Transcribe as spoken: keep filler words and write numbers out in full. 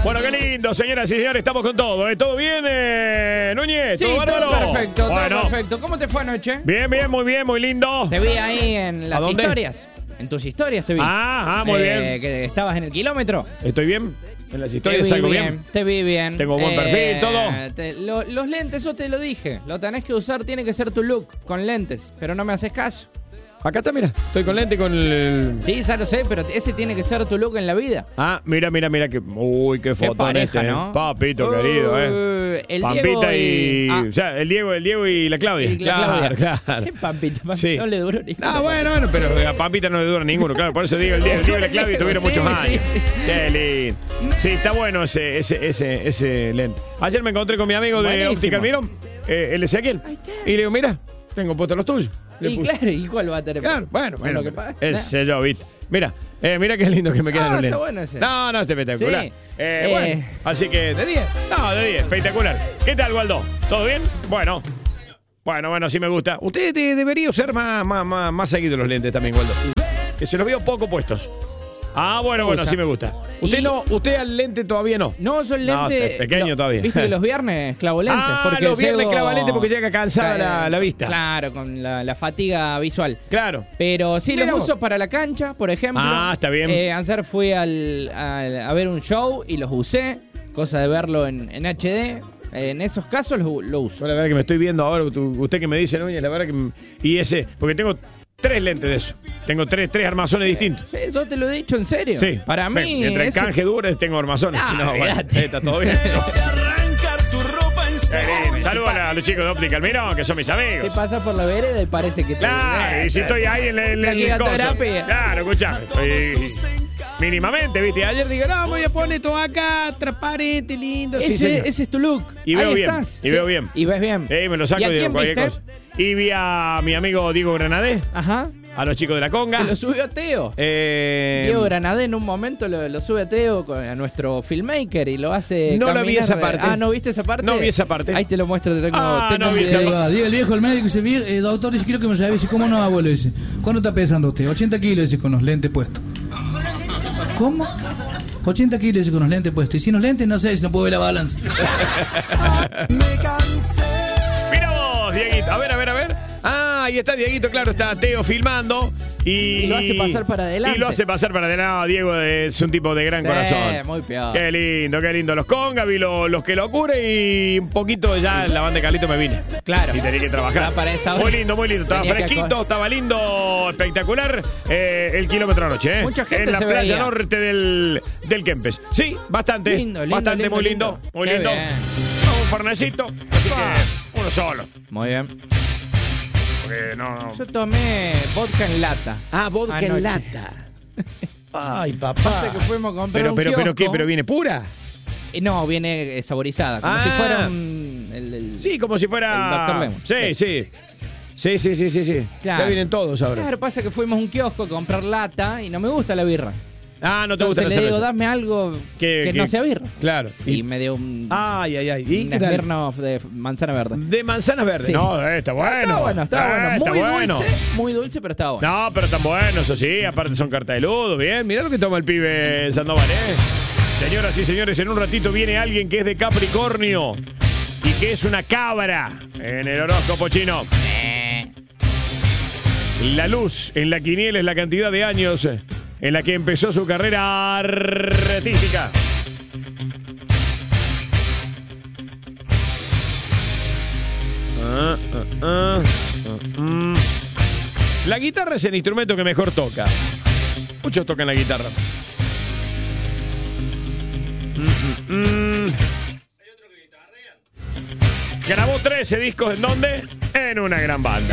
Bueno, qué lindo, señoras y señores, estamos con todo, ¿eh? ¿Todo bien, eh, Núñez? Sí, ¿Todo todo bárbaro? perfecto, todo Bueno. perfecto. ¿Cómo te fue anoche? Bien, bien, muy bien, muy lindo. Te vi ahí en las dónde? historias. En tus historias te vi. Ah, ah, muy Eh, bien. Que estabas en el kilómetro. ¿Estoy bien? ¿En las Te historias vi salgo bien, bien? te vi bien. Tengo buen perfil, todo. te- lo- los lentes, eso te lo dije. Lo tenés que usar, tiene que ser tu look, con lentes. Pero no me haces caso. Acá está, mira. Estoy con lente con el... Sí, ya lo sé, pero ese tiene que ser tu look en la vida. Ah, mira, mira, mira. Que... Uy, qué foto pareja, este, ¿eh? ¿no? Papito Uh, querido, ¿eh? el Pampita Diego y... y- ah. O sea, el Diego, el Diego y la Claudia. Y la claro, Claudia. claro. ¿Qué Pampita? Pampita Sí. No le duró ni Ah, bueno, bueno, pero a Pampita no le dura ninguno, claro. Por eso digo, el Diego, el Diego y la Claudia tuvieron Sí, muchos sí, años. sí. Qué lindo. Sí, está bueno ese, ese, ese, ese lente. Ayer me encontré con mi amigo de Buenísimo. Óptica Almirón, eh, el Ezequiel. Y le digo, mira, tengo puestos los tuyos. Le Y puse. claro, ¿y cuál va a tener? Claro, bueno, Con bueno. lo que pagas. Ese yo, viste. Mira, eh, mira qué lindo que me quedan Ah, los está lentes. bueno ese. No, no, está espectacular. Sí. Eh, Eh. Bueno, así que de diez. No, de diez, espectacular. ¿Qué tal, Waldo? ¿Todo bien? Bueno. Bueno, bueno, sí me gusta. Usted de- debería usar más, más, más, más seguido los lentes también, Waldo. Que se los veo poco puestos. Ah, bueno, bueno, Usa. sí me gusta. Usted Y- no, usted al lente todavía no. No, son No, lentes. está pequeño todavía. Viste que los viernes clavo lentes. Ah, porque los viernes llego- clava lente porque llega cansada la- la vista. Claro, con la, la fatiga visual. Claro. Pero sí, Mira los vos. uso para la cancha, por ejemplo. Ah, está bien. Eh, ayer fui al, al- a ver un show y los usé. Cosa de verlo en, en H D. En esos casos lo, lo uso. Yo la verdad que me estoy viendo ahora, tú- usted que me dice, Núñez, la verdad que... m- Y ese, porque tengo tres lentes de eso. Tengo tres, tres armazones distintos. Sí, yo te lo he dicho en serio. Sí. Para Bueno, mí. mientras ese- canje dure, tengo armazones. Ah, si no, bueno, olvídate. eh, está todo bien. Arrancar tu ropa en serio. Saludos a los chicos de Óptica Almirón, que son mis Te amigos. pasas por la vereda y parece que te. Claro, y si estoy ahí en, el- en La el coso. gigaterapia. Claro, escuchá. Estoy mínimamente, ¿viste? Ayer digo, no, voy a poner todo acá, transparente, lindo. Sí, Ese, señor. ese es tu look. Y veo Ahí bien, estás. y veo bien. Y ves bien. Eh, me lo saco ¿Y a y digo quién cualquier viste? cosa. Y vi a mi amigo Diego Granadé, Ajá. a los chicos de la conga. Que lo subió a Teo. Eh, Diego Granadé en un momento lo, lo sube a Teo, con- a nuestro filmmaker, y lo hace. No la vi caminar esa de- parte. Ah, ¿no viste esa parte? No vi esa parte. Ahí te lo muestro, te tengo. Ah, tengo no un vi esa video. parte. Va, Llega el viejo, el médico, dice, "Bien, eh, doctor, dice, quiero que me lleve". Dice, ¿cómo no, abuelo? Dice, ¿cuánto está pesando usted? ochenta kilos, dice, con los lentes puestos. ¿Cómo? ochenta kilos, dice, con los lentes puestos. Y sin los lentes, no sé, si no puedo ver la balanza. Me cansé. Mira vos, Dieguito. A ver, a ver, a ver. Ah, ahí está Dieguito, claro, está Teo filmando. Y, Y lo hace pasar para adelante. Y lo hace pasar para adelante. No, Diego es un tipo de gran Sí, corazón. muy peor. Qué lindo, qué lindo. Los congas, vi lo- los que lo ocurre y un poquito ya en la banda de Carlito me vine. Claro. Y tenía que trabajar. Ya para esa hora Muy lindo, muy lindo. Estaba tenía que fresquito, acor- estaba lindo, espectacular. Eh, el kilómetro anoche, ¿eh? Mucha gente en la se playa veía. norte del, del Kempes. Sí, bastante. Lindo, lindo, bastante, lindo, muy lindo. lindo. Muy Qué lindo. bien. Un farnecito. Así que uno solo. Muy bien. Porque no, no. Yo tomé vodka en lata. Ah, vodka Anoche. en lata. Ay, papá. Pasa que fuimos a comprar Pero, un pero, pero, kiosco. ¿qué? ¿Pero viene pura? Eh, No, viene eh, saborizada. Como Ah. si fuera un. El, el- Sí, como si fuera... El doctor Lemon. Sí, sí. Sí, sí, sí, sí, sí. Claro. Ya vienen todos ahora. Claro, pasa que fuimos a un kiosco a comprar lata y no me gusta la birra. Ah, no te gusta Entonces la le cerveza. digo, dame algo Que- que, que- no sea birra. Claro. Y, me dio un. Ay, ay, ay. ¿Y un qué tal? Smirnoff de manzana verde. De manzana verde. Sí. No, eh, está bueno. Está bueno, está Eh, bueno. está Muy bueno. dulce, muy dulce, pero está bueno. No, pero están buenos, eso sí. Aparte son carta de ludo. Bien, mirá lo que toma el pibe Sandoval, ¿eh? Señoras y señores, en un ratito viene alguien que es de Capricornio y que es una cabra en el horóscopo chino. La luz en la quiniela es la cantidad de años en la que empezó su carrera artística. Ah, ah, ah, ah, mm. La guitarra es el instrumento que mejor toca. Muchos tocan la guitarra. Mm, mm, mm. Grabó trece discos, ¿en dónde? En una gran banda.